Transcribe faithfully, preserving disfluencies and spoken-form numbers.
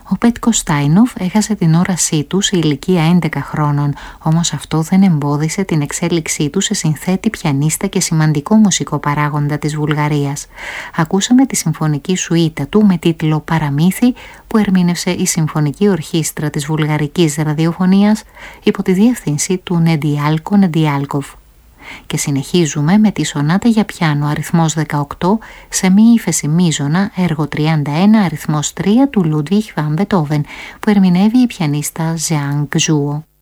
Ο Πέτκο Στάινοφ έχασε την όρασή του σε ηλικία έντεκα χρόνων, όμως αυτό δεν εμπόδισε την εξέλιξή του σε συνθέτη, πιανίστα και σημαντικό μουσικό παράγοντα της Βουλγαρίας. Ακούσαμε τη συμφωνική σουίτα του με τίτλο «Παραμύθι» που ερμήνευσε η Συμφωνική Ορχήστρα της Βουλγαρικής Ραδιοφωνίας υπό τη διεύθυνση του Νεντιάλκο Νεντιάλκοφ. Και συνεχίζουμε με τη σονάτα για πιάνο αριθμός δεκαοκτώ σε μη ύφεση μείζωνα έργο τριάντα ένα αριθμός τρία του Λούντβιχ βαν Μπετόβεν που ερμηνεύει η πιανίστα Ζεάνγκ Ζούο.